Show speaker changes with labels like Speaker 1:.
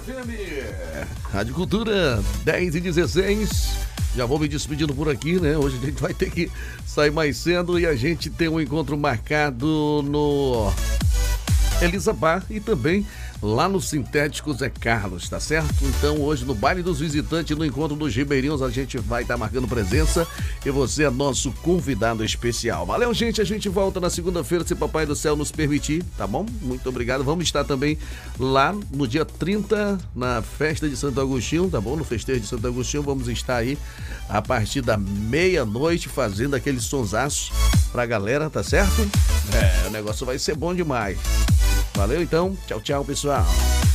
Speaker 1: FM, Rádio Cultura, 10h16. Já vou me despedindo por aqui, né? Hoje a gente vai ter que sair mais cedo e a gente tem um encontro marcado no Elisa Bar e também lá no Sintético Zé Carlos, tá certo? Então hoje no Baile dos Visitantes, no Encontro dos Ribeirinhos, a gente vai estar marcando presença e você é nosso convidado especial. Valeu, gente, a gente volta na segunda-feira, se Papai do Céu nos permitir, tá bom? Muito obrigado. Vamos estar também lá no dia 30, na festa de Santo Agostinho, tá bom? No festejo de Santo Agostinho, vamos estar aí a partir da meia-noite fazendo aquele sonsaço pra galera, tá certo? O negócio vai ser bom demais. Valeu então, tchau, tchau, pessoal.